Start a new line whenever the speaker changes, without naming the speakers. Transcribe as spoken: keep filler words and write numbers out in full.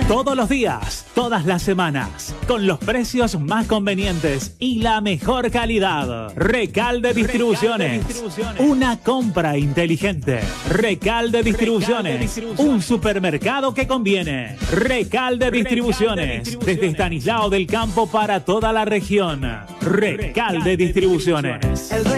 Todos los días, todas las semanas, con los precios más convenientes y la mejor calidad. Recalde Distribuciones. Una compra inteligente. Recalde Distribuciones. Un supermercado que conviene. Recalde Distribuciones. Desde Estanislao del Campo para toda la región. Recalde Distribuciones.